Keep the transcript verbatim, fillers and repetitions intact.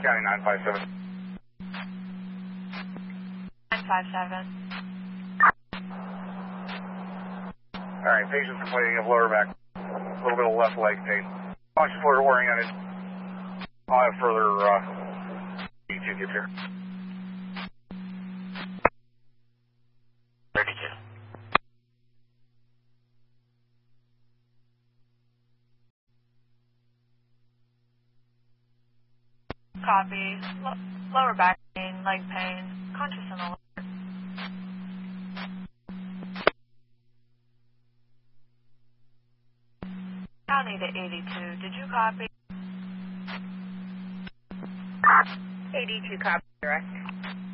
County nine five seven. nine five seven. Alright, patient's complaining of lower back. A little bit of left leg pain. Conscious fluid oriented. I'll have further uh, E two gets here. thirty-two. Copy. L lower back pain, leg pain, conscious and alert. County to eighty-two. Did you copy? eighty-two copy, direct.